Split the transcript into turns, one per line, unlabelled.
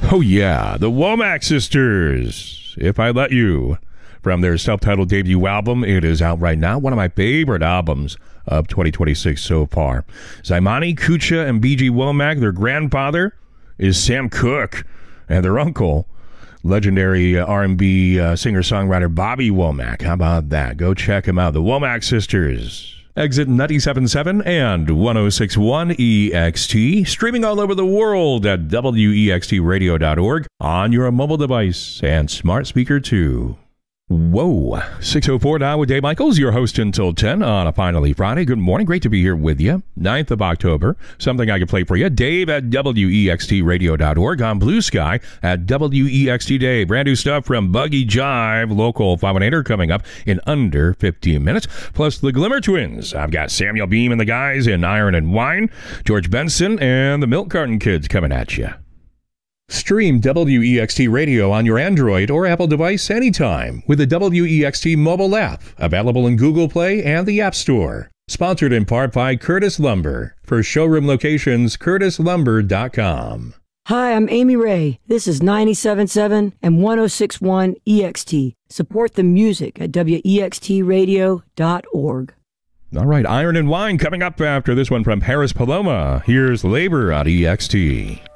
Oh yeah, the Womack Sisters, If I Let You. From their self-titled debut album, it is out right now. One of my favorite albums of 2026 so far. Zaimani, Kucha, and B.G. Womack, their grandfather is Sam Cooke, and their uncle, legendary R&B singer-songwriter Bobby Womack. How about that? Go check him out. The Womack Sisters. Exit 97.7 and 106.1 EXT. Streaming all over the world at wextradio.org on your mobile device and smart speaker too. Whoa. 6:04 now with Dave Michaels, your host until 10 on a finally Friday. Good morning. Great to be here with you. 9th of October. Something I can play for you. Dave at wextradio.org. On Blue Sky at WEXT Day. Brand new stuff from Buggy Jive, local 518er, coming up in under 15 minutes. Plus the Glimmer Twins. I've got Samuel Beam and the guys in Iron and Wine. George Benson and the Milk Carton Kids coming at you. Stream WEXT Radio on your Android or Apple device anytime with the WEXT mobile app, available in Google Play and the App Store. Sponsored in part by Curtis Lumber. For showroom locations, curtislumber.com.
Hi, I'm Amy Ray. This is 97.7 and 106.1 EXT. Support the music at wextradio.org.
All right, Iron and Wine coming up after this one from Paris Paloma. Here's Labor on EXT.